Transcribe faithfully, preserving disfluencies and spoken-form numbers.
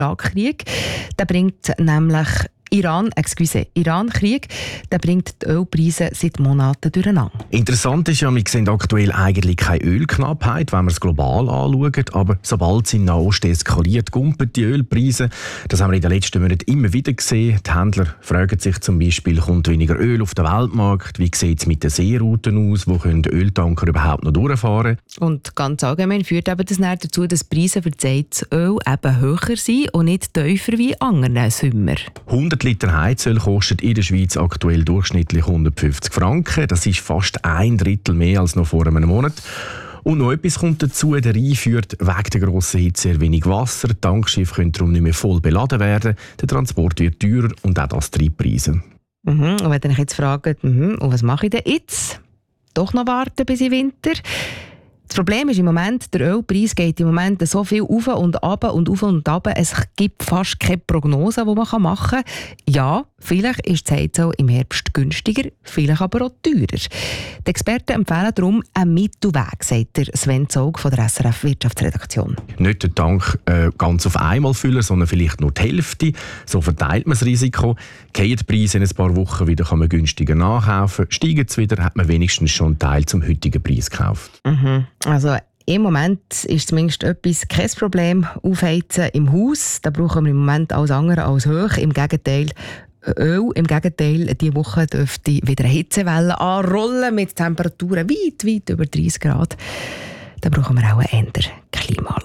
Irakkrieg. Der bringt nämlich Iran, excuse, Iran-Krieg, der bringt die Ölpreise seit Monaten durcheinander. Interessant ist ja, wir sehen aktuell eigentlich keine Ölknappheit, wenn wir es global anschauen. Aber sobald es in Nahosten eskaliert, gumpen die Ölpreise. Das haben wir in den letzten Monaten immer wieder gesehen. Die Händler fragen sich zum Beispiel, kommt weniger Öl auf den Weltmarkt? Wie sieht es mit den Seerouten aus? Wo können Öltanker überhaupt noch durchfahren? Und ganz allgemein führt eben das dann dazu, dass die Preise für das Öl eben höher sind und nicht tiefer wie in anderen Sommer. hundert Liter Heizöl kostet in der Schweiz aktuell durchschnittlich hundertfünfzig Franken. Das ist fast ein Drittel mehr als noch vor einem Monat. Und noch etwas kommt dazu, der Rhein führt wegen der grossen Hitze sehr wenig Wasser. Die Tankschiffe können darum nicht mehr voll beladen werden. Der Transport wird teurer und auch das treibt die Preise. Mhm. Und wenn ihr euch jetzt fragt, mhm, und was mache ich denn jetzt? Doch noch warten bis im Winter? Das Problem ist im Moment, der Ölpreis geht im Moment so viel auf und ab und auf und ab. Es gibt fast keine Prognose, die man machen kann. Ja, vielleicht ist das Heizöl im Herbst günstiger, vielleicht aber auch teurer. Die Experten empfehlen darum einen Mittelweg, sagt der Sven Zaug von der S R F-Wirtschaftsredaktion. Nicht den Tank äh, ganz auf einmal füllen, sondern vielleicht nur die Hälfte. So verteilt man das Risiko. Gehen die Preise in ein paar Wochen wieder, kann man günstiger nachkaufen. Steigen sie wieder, hat man wenigstens schon einen Teil zum heutigen Preis gekauft. Mhm. Also im Moment ist zumindest etwas kein Problem. Aufheizen im Haus, da brauchen wir im Moment alles andere als hoch. Im Gegenteil, Öl, im Gegenteil, diese Woche dürfte wieder eine Hitzewelle anrollen mit Temperaturen weit, weit über dreißig Grad. Da brauchen wir auch eine andere Klimaanlage.